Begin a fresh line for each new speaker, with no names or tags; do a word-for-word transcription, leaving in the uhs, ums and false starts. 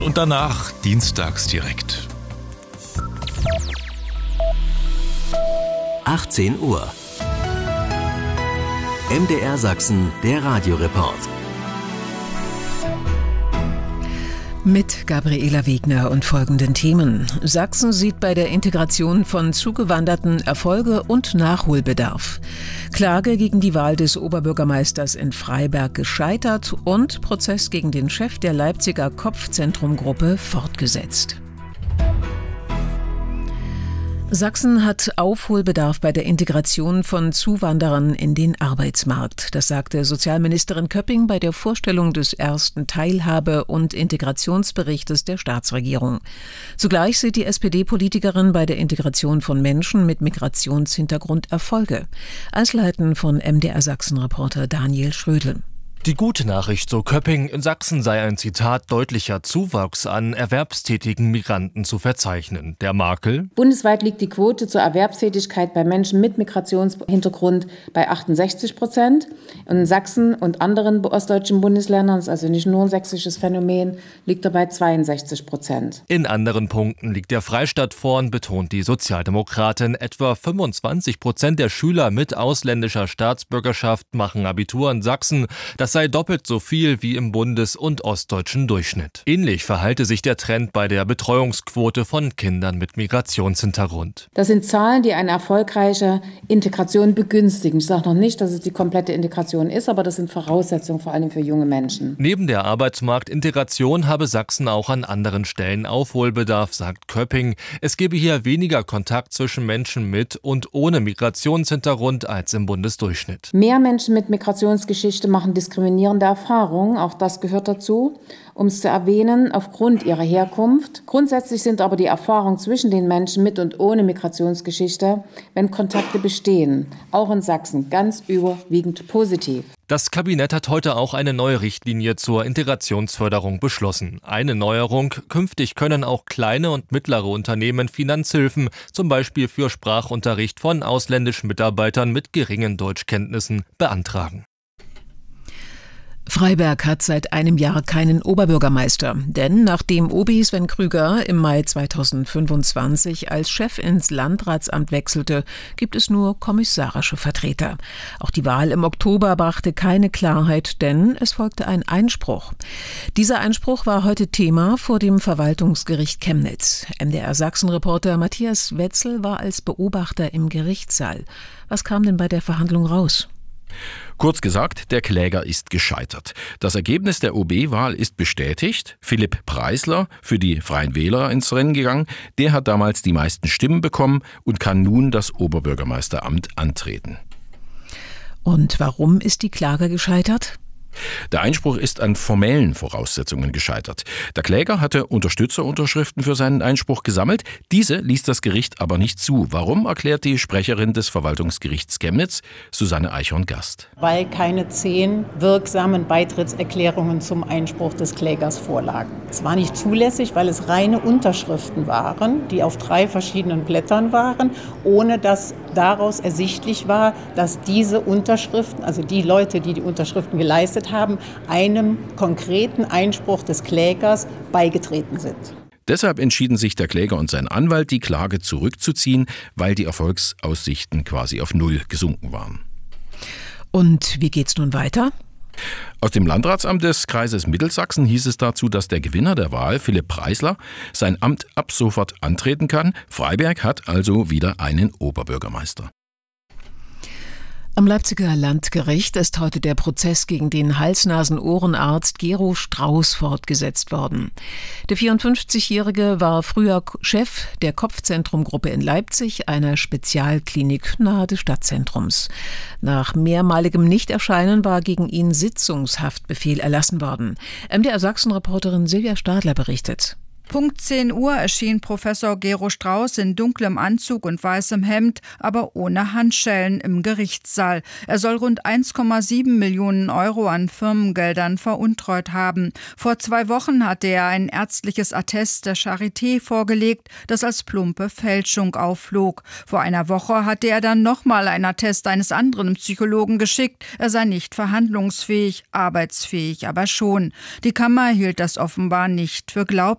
Und danach dienstags direkt.
achtzehn Uhr. M D R Sachsen, der Radioreport.
Mit Gabriela Wegner und folgenden Themen. Sachsen sieht bei der Integration von Zugewanderten Erfolge und Nachholbedarf. Klage gegen die Wahl des Oberbürgermeisters in Freiberg gescheitert und Prozess gegen den Chef der Leipziger Kopfzentrumgruppe fortgesetzt. Sachsen hat Aufholbedarf bei der Integration von Zuwanderern in den Arbeitsmarkt. Das sagte Sozialministerin Köpping bei der Vorstellung des ersten Teilhabe- und Integrationsberichtes der Staatsregierung. Zugleich sieht die S P D-Politikerin bei der Integration von Menschen mit Migrationshintergrund Erfolge. Einzelheiten von M D R Sachsen-Reporter Daniel Schrödel.
Die gute Nachricht, so Köpping, in Sachsen sei ein Zitat deutlicher Zuwachs an erwerbstätigen Migranten zu verzeichnen. Der Makel:
Bundesweit liegt die Quote zur Erwerbstätigkeit bei Menschen mit Migrationshintergrund bei achtundsechzig Prozent. In Sachsen und anderen ostdeutschen Bundesländern, das ist also nicht nur ein sächsisches Phänomen, liegt er bei zweiundsechzig Prozent.
In anderen Punkten liegt der Freistaat vorn, betont die Sozialdemokratin. Etwa fünfundzwanzig Prozent der Schüler mit ausländischer Staatsbürgerschaft machen Abitur in Sachsen. Das sei doppelt so viel wie im bundes- und ostdeutschen Durchschnitt. Ähnlich verhalte sich der Trend bei der Betreuungsquote von Kindern mit Migrationshintergrund.
Das sind Zahlen, die eine erfolgreiche Integration begünstigen. Ich sage noch nicht, dass es die komplette Integration ist, aber das sind Voraussetzungen vor allem für junge Menschen.
Neben der Arbeitsmarktintegration habe Sachsen auch an anderen Stellen Aufholbedarf, sagt Köpping. Es gebe hier weniger Kontakt zwischen Menschen mit und ohne Migrationshintergrund als im Bundesdurchschnitt.
Mehr Menschen mit Migrationsgeschichte machen diskriminierende Erfahrungen, auch das gehört dazu, um es zu erwähnen, aufgrund ihrer Herkunft. Grundsätzlich sind aber die Erfahrungen zwischen den Menschen mit und ohne Migrationsgeschichte, wenn Kontakte bestehen, auch in Sachsen ganz überwiegend positiv.
Das Kabinett hat heute auch eine neue Richtlinie zur Integrationsförderung beschlossen. Eine Neuerung: Künftig können auch kleine und mittlere Unternehmen Finanzhilfen, zum Beispiel für Sprachunterricht von ausländischen Mitarbeitern mit geringen Deutschkenntnissen, beantragen.
Freiberg hat seit einem Jahr keinen Oberbürgermeister, denn nachdem O B Sven Krüger im Mai zweitausendfünfundzwanzig als Chef ins Landratsamt wechselte, gibt es nur kommissarische Vertreter. Auch die Wahl im Oktober brachte keine Klarheit, denn es folgte ein Einspruch. Dieser Einspruch war heute Thema vor dem Verwaltungsgericht Chemnitz. M D R Sachsen-Reporter Matthias Wetzel war als Beobachter im Gerichtssaal. Was kam denn bei der Verhandlung raus?
Kurz gesagt, der Kläger ist gescheitert. Das Ergebnis der O B-Wahl ist bestätigt. Philipp Preisler, für die Freien Wähler ins Rennen gegangen, der hat damals die meisten Stimmen bekommen und kann nun das Oberbürgermeisteramt antreten.
Und warum ist die Klage gescheitert?
Der Einspruch ist an formellen Voraussetzungen gescheitert. Der Kläger hatte Unterstützerunterschriften für seinen Einspruch gesammelt. Diese ließ das Gericht aber nicht zu. Warum, erklärt die Sprecherin des Verwaltungsgerichts Chemnitz, Susanne Eichhorn-Gast.
Weil keine zehn wirksamen Beitrittserklärungen zum Einspruch des Klägers vorlagen. Es war nicht zulässig, weil es reine Unterschriften waren, die auf drei verschiedenen Blättern waren, ohne dass daraus ersichtlich war, dass diese Unterschriften, also die Leute, die die Unterschriften geleistet haben, einem konkreten Einspruch des Klägers beigetreten sind.
Deshalb entschieden sich der Kläger und sein Anwalt, die Klage zurückzuziehen, weil die Erfolgsaussichten quasi auf Null gesunken waren.
Und wie geht's nun weiter?
Aus dem Landratsamt des Kreises Mittelsachsen hieß es dazu, dass der Gewinner der Wahl, Philipp Preisler, sein Amt ab sofort antreten kann. Freiberg hat also wieder einen Oberbürgermeister.
Am Leipziger Landgericht ist heute der Prozess gegen den Hals-Nasen-Ohrenarzt Gero Strauß fortgesetzt worden. Der vierundfünfzigjährige war früher Chef der Kopfzentrumgruppe in Leipzig, einer Spezialklinik nahe des Stadtzentrums. Nach mehrmaligem Nichterscheinen war gegen ihn Sitzungshaftbefehl erlassen worden. M D R Sachsen-Reporterin Silvia Stadler berichtet.
Punkt zehn Uhr erschien Professor Gero Strauß in dunklem Anzug und weißem Hemd, aber ohne Handschellen im Gerichtssaal. Er soll rund eins Komma sieben Millionen Euro an Firmengeldern veruntreut haben. Vor zwei Wochen hatte er ein ärztliches Attest der Charité vorgelegt, das als plumpe Fälschung aufflog. Vor einer Woche hatte er dann nochmal ein Attest eines anderen Psychologen geschickt. Er sei nicht verhandlungsfähig, arbeitsfähig aber schon. Die Kammer hielt das offenbar nicht für glaubwürdig.